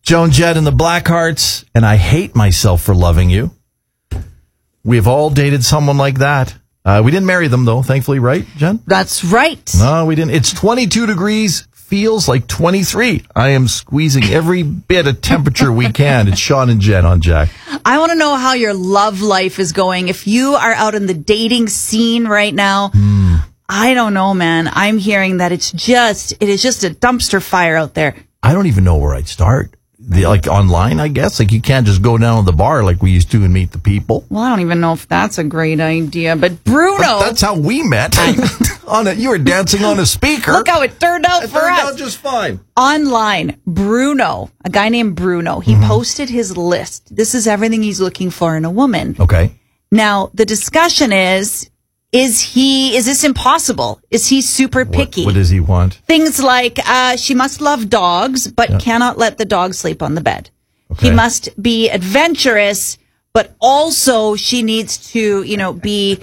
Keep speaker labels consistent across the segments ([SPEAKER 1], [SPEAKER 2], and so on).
[SPEAKER 1] Joan Jett and the Blackhearts, and I hate myself for loving you. We've all dated someone like that. We didn't marry them, though, thankfully, right, Jen?
[SPEAKER 2] That's right.
[SPEAKER 1] No, we didn't. It's 22 degrees, feels like 23. I am squeezing every bit of temperature we can. It's Sean and Jen on Jack.
[SPEAKER 2] I want to know how your love life is going. If you are out in the dating scene right now, I don't know, man. I'm hearing that it is just a dumpster fire out there.
[SPEAKER 1] I don't even know where I'd start. Like online, I guess. Like you can't just go down to the bar like we used to and meet the people.
[SPEAKER 2] Well, I don't even know if that's a great idea. But Bruno,
[SPEAKER 1] that's how we met. You were dancing on a speaker.
[SPEAKER 2] Look how it turned out for us.
[SPEAKER 1] It turned out just fine.
[SPEAKER 2] Online, Bruno, a guy named Bruno, he posted his list. This is everything he's looking for in a woman.
[SPEAKER 1] Okay.
[SPEAKER 2] Now the discussion is this impossible? Is he super picky?
[SPEAKER 1] What does he want?
[SPEAKER 2] Things like, she must love dogs, but cannot let the dog sleep on the bed.
[SPEAKER 1] Okay.
[SPEAKER 2] He must be adventurous, but also she needs to, be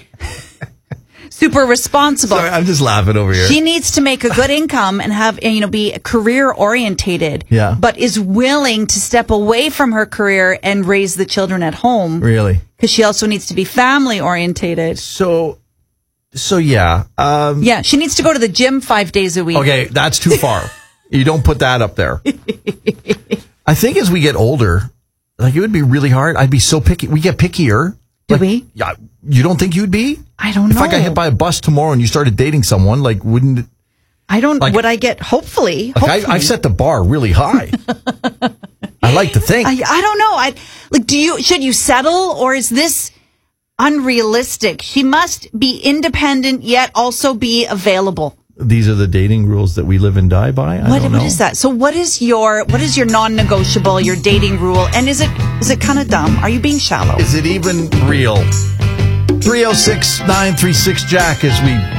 [SPEAKER 2] super responsible.
[SPEAKER 1] Sorry, I'm just laughing over here.
[SPEAKER 2] She needs to make a good income and have, be career orientated.
[SPEAKER 1] Yeah.
[SPEAKER 2] But is willing to step away from her career and raise the children at home.
[SPEAKER 1] Really?
[SPEAKER 2] Because she also needs to be family orientated.
[SPEAKER 1] So yeah.
[SPEAKER 2] Yeah, she needs to go to the gym 5 days a week.
[SPEAKER 1] Okay, that's too far. You don't put that up there. I think as we get older, like it would be really hard. I'd be so picky. We get pickier.
[SPEAKER 2] Do we?
[SPEAKER 1] Yeah. You don't think you'd be?
[SPEAKER 2] I don't know.
[SPEAKER 1] If I got hit by a bus tomorrow and you started dating someone, like wouldn't it?
[SPEAKER 2] I don't. Would I get? Hopefully.
[SPEAKER 1] I've set the bar really high. I like to think.
[SPEAKER 2] I don't know. Should you settle, or is this unrealistic? She must be independent yet also be available.
[SPEAKER 1] These are the dating rules that we live and die by. I don't know.
[SPEAKER 2] What is that? So what is your non-negotiable, your dating rule? And is it kind of dumb? Are you being shallow?
[SPEAKER 1] Is it even real? 306-936 Jack as we